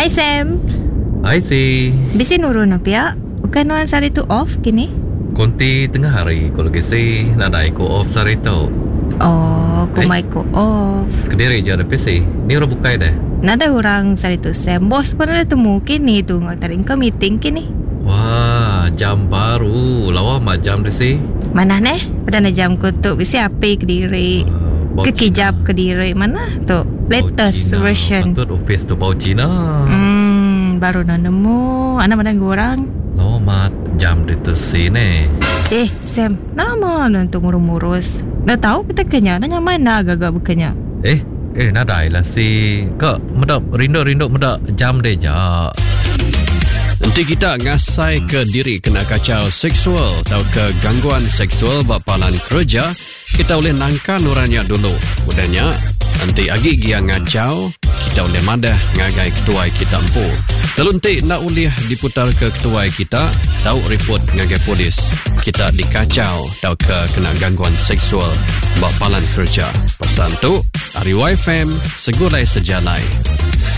Hai Sam. Hai si. Bisi nurun apa? Bukan nuan sari tu off kini? Konti tengah hari kalau kisi nada iko off sari tu. Oh, kumai ko off. Kediri je ada PC. Ni orang bukai dah. Nada orang sari tu Sam. Bos pun ada temu kini tu ngatarin ke meeting kini. Wah, jam baru. Lawa mak jam desi. Mana neh? Pada jam ko tu bisi api Kediri. Kekijap Kediri mana tu? Latest version. Patut office tu bau Cina. Baru nak nemu. Anak mana orang? Lawa mak jam di tu sini. Sam, nama nanti murus-murus. Dah tahu petakanya? Nanya mana agak-agak bukannya? Nadai lah si. Kak, medap rindu medap jam deh ja. Nanti kita ngasai ke diri kena kacau seksual atau ke gangguan seksual bapalan kerja, kita boleh nangka nuranya dulu. Mudahnya, nanti agi dia ngacau, kita boleh madah ngagai ketua kita empu. Lalu nanti nak boleh diputar ke ketua kita, tahu report ngagai polis. Kita dikacau atau ke kena gangguan seksual bapalan kerja. Pesan tu, Ari YFM, segulai sejalai.